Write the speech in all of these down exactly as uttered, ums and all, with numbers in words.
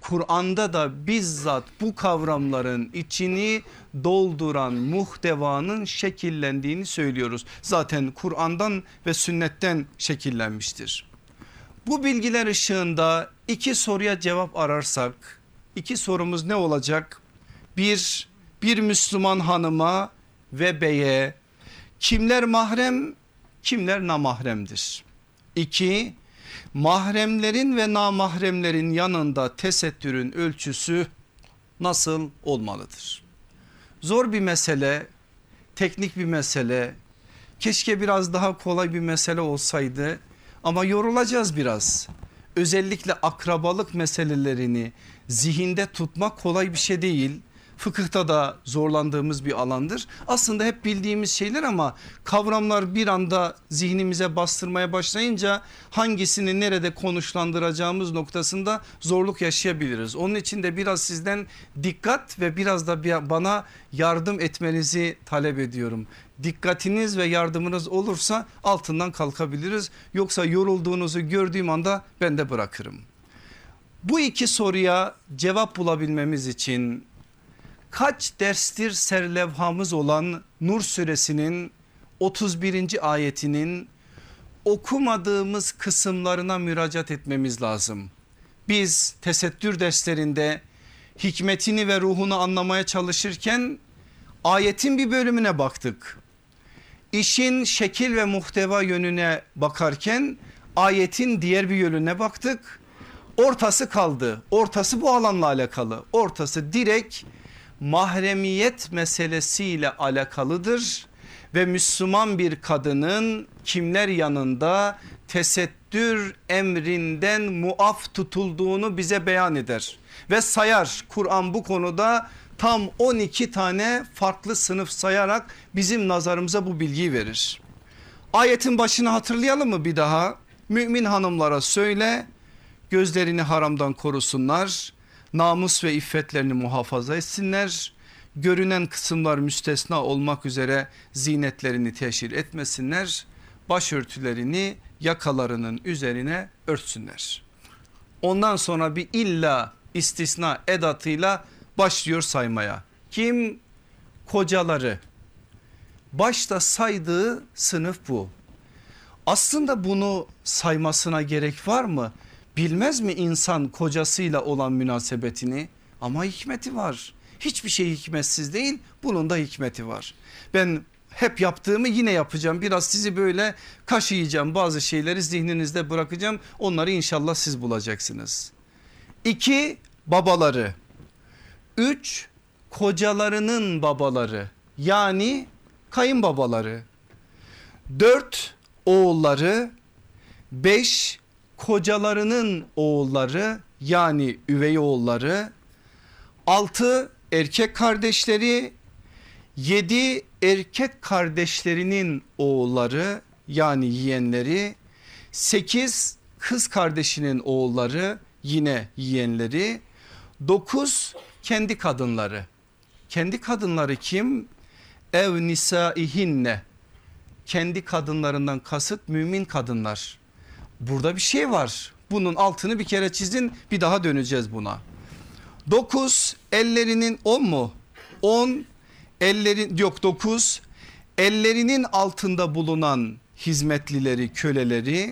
Kur'an'da da bizzat bu kavramların içini dolduran muhtevanın şekillendiğini söylüyoruz. Zaten Kur'an'dan ve sünnetten şekillenmiştir. Bu bilgiler ışığında iki soruya cevap ararsak iki sorumuz ne olacak? Bir, bir Müslüman hanıma ve beye kimler mahrem, kimler namahremdir? İki, mahremlerin ve namahremlerin yanında tesettürün ölçüsü nasıl olmalıdır? Zor bir mesele, teknik bir mesele, keşke biraz daha kolay bir mesele olsaydı ama yorulacağız biraz. Özellikle akrabalık meselelerini zihinde tutmak kolay bir şey değil. Fıkıhta da zorlandığımız bir alandır. Aslında hep bildiğimiz şeyler ama kavramlar bir anda zihnimize bastırmaya başlayınca hangisini nerede konuşlandıracağımız noktasında zorluk yaşayabiliriz. Onun için de biraz sizden dikkat ve biraz da bana yardım etmenizi talep ediyorum. Dikkatiniz ve yardımınız olursa altından kalkabiliriz. Yoksa yorulduğunuzu gördüğüm anda ben de bırakırım. Bu iki soruya cevap bulabilmemiz için kaç derstir serlevhamız olan Nur suresinin otuz birinci ayetinin okumadığımız kısımlarına müracaat etmemiz lazım. Biz tesettür derslerinde hikmetini ve ruhunu anlamaya çalışırken ayetin bir bölümüne baktık. İşin şekil ve muhteva yönüne bakarken ayetin diğer bir yönüne baktık. Ortası kaldı. Ortası bu alanla alakalı. Ortası direkt mahremiyet meselesiyle alakalıdır ve Müslüman bir kadının kimler yanında tesettür emrinden muaf tutulduğunu bize beyan eder ve sayar. Kur'an bu konuda tam on iki tane farklı sınıf sayarak bizim nazarımıza bu bilgiyi verir. Ayetin başını hatırlayalım mı bir daha? Mümin hanımlara söyle, gözlerini haramdan korusunlar, namus ve iffetlerini muhafaza etsinler, görünen kısımlar müstesna olmak üzere zinetlerini teşhir etmesinler, başörtülerini yakalarının üzerine örtsünler. Ondan sonra bir illa istisna edatıyla başlıyor saymaya. Kim? Kocaları. Başta saydığı sınıf bu. Aslında bunu saymasına gerek var mı? Bilmez mi insan kocasıyla olan münasebetini? Ama hikmeti var. Hiçbir şey hikmetsiz değil, bunun da hikmeti var. Ben hep yaptığımı yine yapacağım. Biraz sizi böyle kaşıyacağım, bazı şeyleri zihninizde bırakacağım. Onları inşallah siz bulacaksınız. İki, babaları. Üç, kocalarının babaları, yani kayınbabaları. Dört, oğulları. Beş, kocalarının oğulları, yani üvey oğulları. Altı, erkek kardeşleri. Yedi, erkek kardeşlerinin oğulları, yani yeğenleri. Sekiz, kız kardeşinin oğulları, yine yeğenleri. Dokuz, kendi kadınları. Kendi kadınları kim? Ev nisaihinne. Kendi kadınlarından kasıt mümin kadınlar. Burada bir şey var. Bunun altını bir kere çizin, bir daha döneceğiz buna. Dokuz, ellerinin on mu? On, ellerin yok dokuz, ellerinin altında bulunan hizmetlileri, köleleri.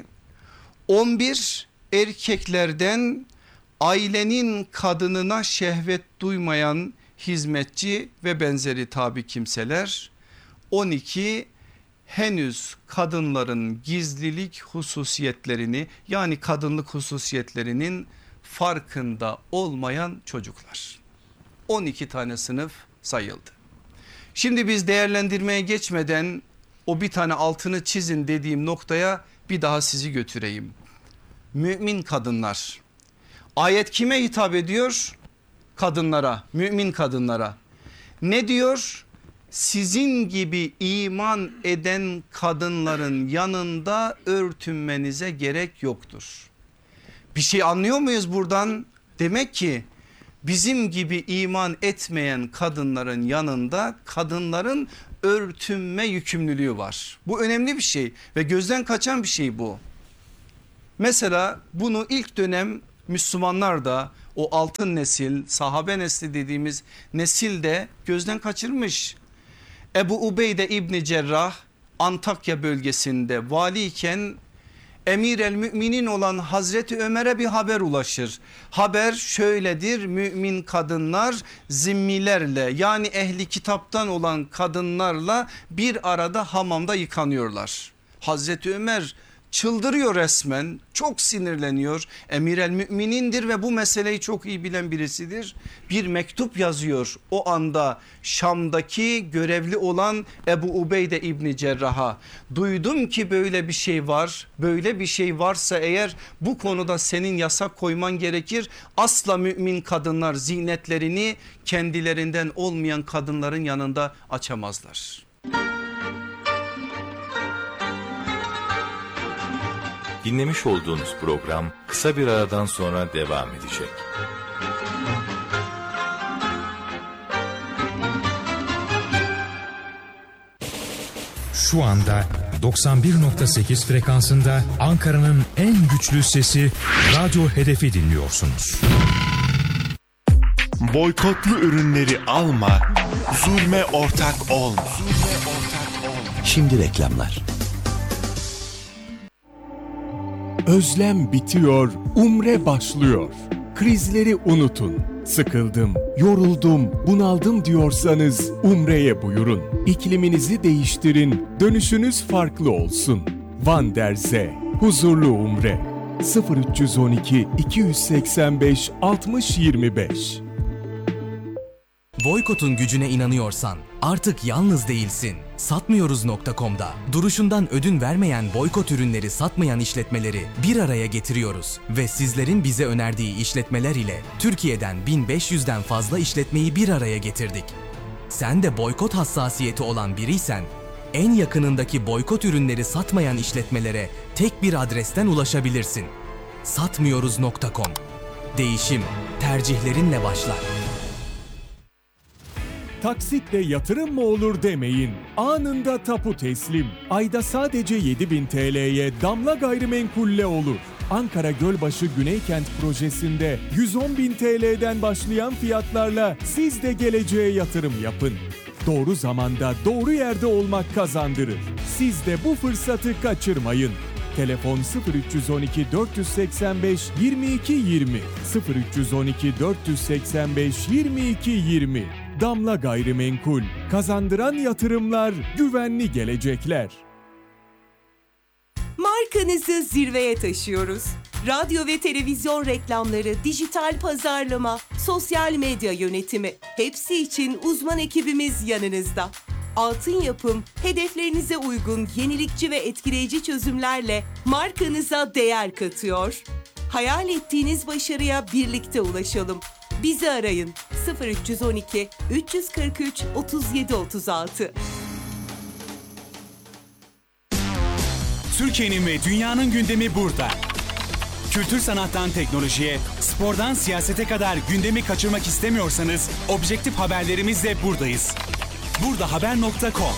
On bir, erkeklerden ailenin kadınına şehvet duymayan hizmetçi ve benzeri tabi kimseler. On iki, henüz kadınların gizlilik hususiyetlerini, yani kadınlık hususiyetlerinin farkında olmayan çocuklar. on iki tane sınıf sayıldı. Şimdi biz değerlendirmeye geçmeden o bir tane altını çizin dediğim noktaya bir daha sizi götüreyim. Mümin kadınlar. Ayet kime hitap ediyor? Kadınlara, mümin kadınlara. Ne diyor? Sizin gibi iman eden kadınların yanında örtünmenize gerek yoktur. Bir şey anlıyor muyuz buradan? Demek ki bizim gibi iman etmeyen kadınların yanında kadınların örtünme yükümlülüğü var. Bu önemli bir şey ve gözden kaçan bir şey bu. Mesela bunu ilk dönem Müslümanlar da o altın nesil, sahabe nesli dediğimiz nesil de gözden kaçırmış. Ebu Ubeyde İbni Cerrah Antakya bölgesinde valiyken Emir el Müminin olan Hazreti Ömer'e bir haber ulaşır. Haber şöyledir: mümin kadınlar zimmilerle, yani ehli kitaptan olan kadınlarla bir arada hamamda yıkanıyorlar. Hazreti Ömer çıldırıyor resmen, çok sinirleniyor. Emir el Müminindir ve bu meseleyi çok iyi bilen birisidir. Bir mektup yazıyor o anda Şam'daki görevli olan Ebu Ubeyde İbni Cerrah'a. Duydum ki böyle bir şey var, böyle bir şey varsa eğer bu konuda senin yasak koyman gerekir. Asla mümin kadınlar zinetlerini kendilerinden olmayan kadınların yanında açamazlar. Dinlemiş olduğunuz program kısa bir aradan sonra devam edecek. Şu anda doksan bir nokta sekiz frekansında Ankara'nın en güçlü sesi Radyo Hedef'i dinliyorsunuz. Boykotlu ürünleri alma, zulme ortak olma. Şimdi reklamlar. Özlem bitiyor, umre başlıyor. Krizleri unutun. Sıkıldım, yoruldum, bunaldım diyorsanız umreye buyurun. İkliminizi değiştirin, dönüşünüz farklı olsun. Van der Zee, huzurlu umre. sıfır üç on iki iki yüz seksen beş altmış yirmi beş. Boykot'un gücüne inanıyorsan artık yalnız değilsin. Satmıyoruz nokta com'da duruşundan ödün vermeyen boykot ürünleri satmayan işletmeleri bir araya getiriyoruz ve sizlerin bize önerdiği işletmeler ile Türkiye'den bin beş yüzden fazla işletmeyi bir araya getirdik. Sen de boykot hassasiyeti olan biriysen en yakınındaki boykot ürünleri satmayan işletmelere tek bir adresten ulaşabilirsin. satmıyoruz nokta com. Değişim tercihlerinle başlar. Taksitle yatırım mı olur demeyin. Anında tapu teslim. Ayda sadece yedi bin T L'ye Damla Gayrimenkul'le olur. Ankara Gölbaşı Güneykent projesinde yüz on bin T L'den başlayan fiyatlarla siz de geleceğe yatırım yapın. Doğru zamanda doğru yerde olmak kazandırır. Siz de bu fırsatı kaçırmayın. Telefon sıfır üç on iki dört seksen beş yirmi iki yirmi sıfır üç on iki dört seksen beş yirmi iki yirmi. Damla Gayrimenkul, kazandıran yatırımlar, güvenli gelecekler. Markanızı zirveye taşıyoruz. Radyo ve televizyon reklamları, dijital pazarlama, sosyal medya yönetimi, hepsi için uzman ekibimiz yanınızda. Altın Yapım, hedeflerinize uygun yenilikçi ve etkileyici çözümlerle markanıza değer katıyor. Hayal ettiğiniz başarıya birlikte ulaşalım. Bizi arayın sıfır üç on iki üç kırk üç otuz yedi otuz altı. Türkiye'nin ve dünyanın gündemi burada. Kültür sanattan teknolojiye, spordan siyasete kadar gündemi kaçırmak istemiyorsanız objektif haberlerimizle buradayız. burdahaber nokta com.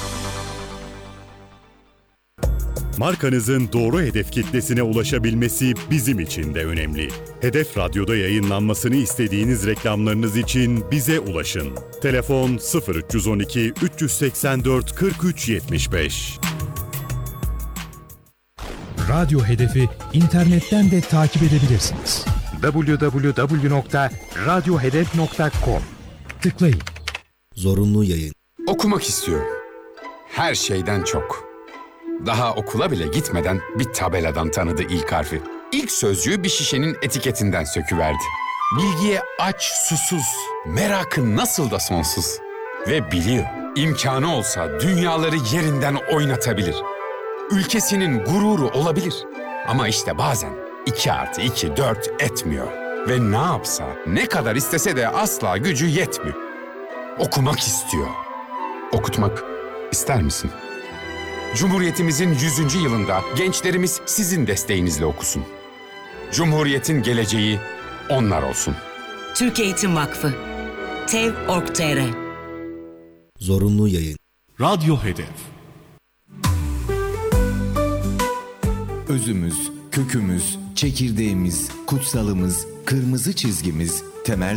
Markanızın doğru hedef kitlesine ulaşabilmesi bizim için de önemli. Hedef Radyo'da yayınlanmasını istediğiniz reklamlarınız için bize ulaşın. Telefon sıfır üç on iki üç seksen dört kırk üç yetmiş beş. Radyo Hedef'i internetten de takip edebilirsiniz. double-u double-u double-u nokta radyo hedef nokta com. Tıklayın. Zorunlu yayın. Okumak istiyorum. Her şeyden çok. Daha okula bile gitmeden bir tabeladan tanıdı ilk harfi. İlk sözcüğü bir şişenin etiketinden söküverdi. Bilgiye aç, susuz, merakın nasıl da sonsuz. Ve biliyor, imkanı olsa dünyaları yerinden oynatabilir. Ülkesinin gururu olabilir. Ama işte bazen iki artı iki dört etmiyor. Ve ne yapsa, ne kadar istese de asla gücü yetmiyor. Okumak istiyor. Okutmak ister misin? Cumhuriyetimizin yüzüncü yılında gençlerimiz sizin desteğinizle okusun. Cumhuriyetin geleceği onlar olsun. Türk Eğitim Vakfı tev nokta org nokta tr. Zorunlu yayın. Radyo Hedef. Özümüz, kökümüz, Çekirdeğimiz, kutsalımız, kırmızı çizgimiz, temel